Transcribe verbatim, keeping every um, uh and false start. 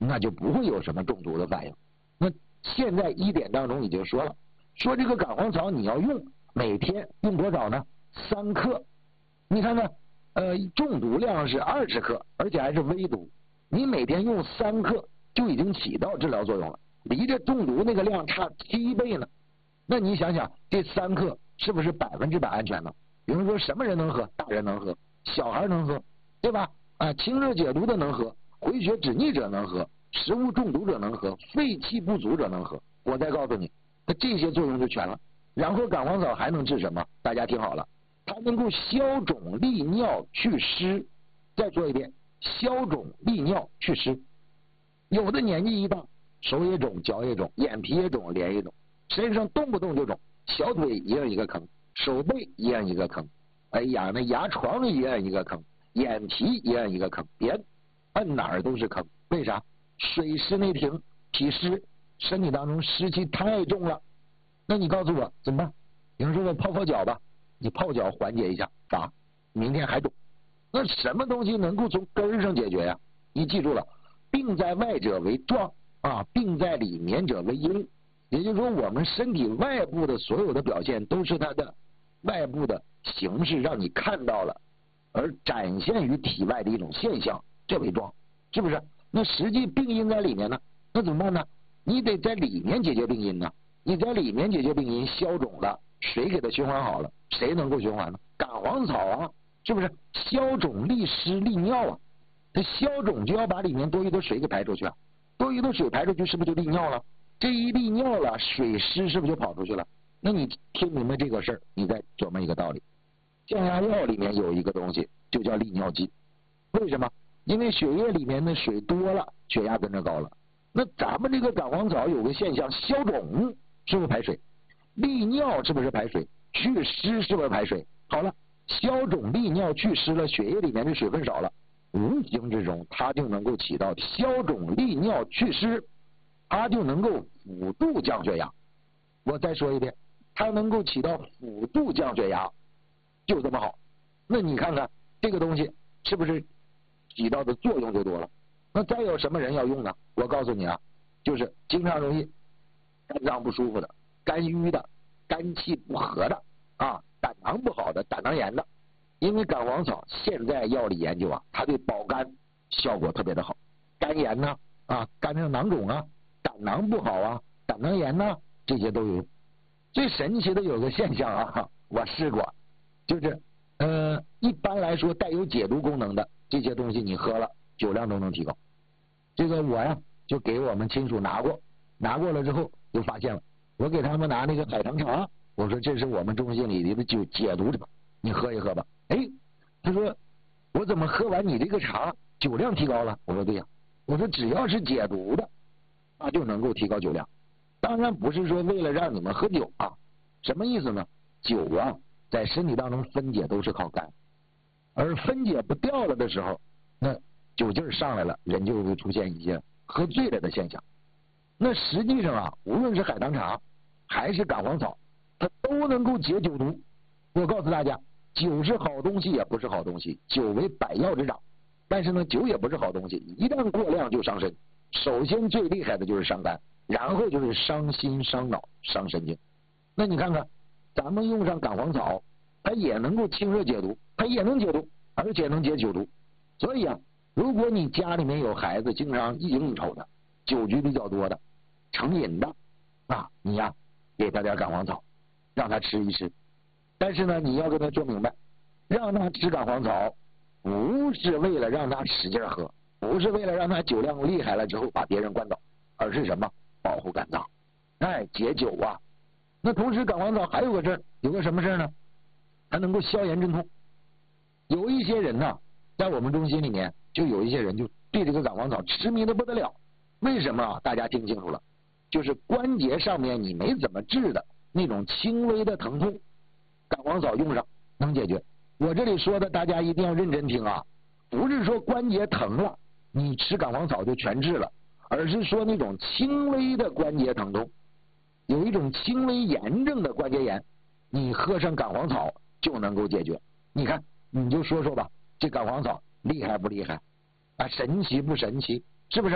那就不会有什么中毒的反应。那现在医典当中已经说了，说这个感黄草你要用，每天用多少呢？三克。你看看，呃，中毒量是二十克，而且还是微毒，你每天用三克就已经起到治疗作用了，离这中毒那个量差七倍呢。那你想想，这三克是不是百分之百安全呢？比如说什么人能喝？大人能喝，小孩能喝，对吧？啊，清热解毒的能喝，回血止逆者能喝，食物中毒者能喝，肺气不足者能喝。我再告诉你，那这些作用就全了。然后感黄草还能治什么？大家听好了，它能够消肿利尿祛湿。再说一遍，消肿利尿祛湿。有的年纪一大，手也肿，脚也肿，眼皮也肿，脸也肿，身上动不动就肿，小腿一样一个坑，手背一样一个坑，哎呀，那牙床一样一个坑，眼皮一样一个坑，别按哪儿都是坑。为啥？水湿内停，体湿，身体当中湿气太重了。那你告诉我怎么办？有人说我泡泡脚吧，你泡脚缓解一下，咋？明天还肿。那什么东西能够从根儿上解决呀？你记住了，病在外者为壮啊，病在里面者为阴。也就是说，我们身体外部的所有的表现都是它的外部的形式让你看到了，而展现于体外的一种现象，这为壮，是不是？那实际病因在里面呢，那怎么办呢？你得在里面解决病因呢。你在里面解决病因，消肿了，谁给它循环好了？谁能够循环呢？感黄草啊，是不是？消肿利湿利尿啊，它消肿就要把里面多余的水给排出去啊，多余的水排出去是不是就利尿了？这一利尿了，水湿是不是就跑出去了？那你听明白这个事儿，你再琢磨一个道理。降压药里面有一个东西就叫利尿剂，为什么？因为血液里面的水多了，血压跟着高了。那咱们这个感黄草有个现象，消肿是不是排水？利尿是不是排水？祛湿是不是排水？好了，消肿利尿祛湿了，血液里面的水分少了，无形之中它就能够起到消肿利尿祛湿，它就能够辅助降血压。我再说一遍，它能够起到辅助降血压，就这么好。那你看看这个东西是不是起到的作用就多了？那再有什么人要用呢？我告诉你啊，就是经常容易肝脏不舒服的、肝郁的、肝气不和的啊、胆囊不好的、胆囊炎的。因为感黄草现在药理研究啊，它对保肝效果特别的好。肝炎呢啊，肝上囊肿啊，胆囊不好啊，胆囊炎呢，这些都有。最神奇的有个现象啊，我试过，就是呃，一般来说带有解毒功能的这些东西，你喝了酒量都能提高。这个我呀就给我们亲属拿过，拿过了之后就发现了，我给他们拿那个海棠茶，我说这是我们中心里的酒解毒茶，你喝一喝吧。哎，他说我怎么喝完你这个茶酒量提高了？我说对呀，我说只要是解毒的，那就能够提高酒量。当然不是说为了让你们喝酒啊，什么意思呢？酒啊在身体当中分解都是靠肝，而分解不掉了的时候，那酒劲儿上来了，人就会出现一些喝醉了的现象。那实际上啊，无论是海棠茶还是感黄草，它都能够解酒毒。我告诉大家，酒是好东西也不是好东西，酒为百药之长，但是呢，酒也不是好东西，一旦过量就伤身。首先最厉害的就是伤肝，然后就是伤心伤脑伤神经。那你看看咱们用上感黄草，它也能够清热解毒，它也能解毒，而且能解酒毒。所以啊，如果你家里面有孩子经常应酬的，酒局比较多的，成瘾的啊，你呀给他点感黄草，让他吃一吃。但是呢，你要跟他说明白，让他吃感黄草不是为了让他使劲喝，不是为了让他酒量厉害了之后把别人灌倒，而是什么？保护肝脏，哎，解酒啊。那同时感黄草还有个事儿，有个什么事儿呢？它能够消炎镇痛。有一些人呢，在我们中心里面就有一些人就对这个感黄草痴迷的不得了。为什么？大家听清楚了，就是关节上面你没怎么治的那种轻微的疼痛，感黄草用上能解决。我这里说的大家一定要认真听啊，不是说关节疼了你吃感黄草就全治了，而是说那种轻微的关节疼痛，有一种轻微炎症的关节炎，你喝上感黄草就能够解决。你看你就说说吧，这感黄草厉害不厉害啊？神奇不神奇？是不是？